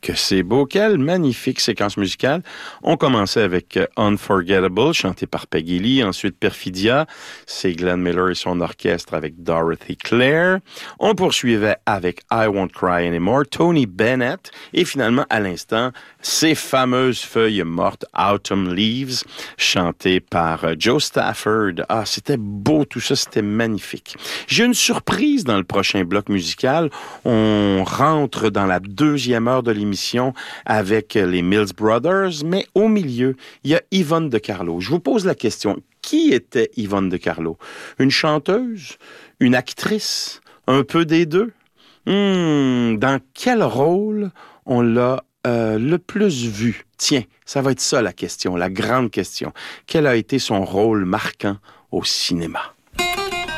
Que c'est beau, quelle magnifique séquence musicale. On commençait avec Unforgettable, chanté par Peggy Lee, ensuite Perfidia, c'est Glenn Miller et son orchestre avec Dorothy Clare. On poursuivait avec I Won't Cry Anymore, Tony Bennett, et finalement, à l'instant, ces fameuses feuilles mortes, Autumn Leaves, chantées par Joe Stafford. Ah, c'était beau, tout ça, c'était magnifique. J'ai une surprise dans le prochain bloc musical. On rentre dans la deuxième heure de l'émission avec les Mills Brothers, mais au milieu, il y a Yvonne de Carlo. Je vous pose la question, qui était Yvonne de Carlo? Une chanteuse? Une actrice? Un peu des deux? Dans quel rôle on l'a le plus vue? Tiens, ça va être ça la question, la grande question. Quel a été son rôle marquant au cinéma?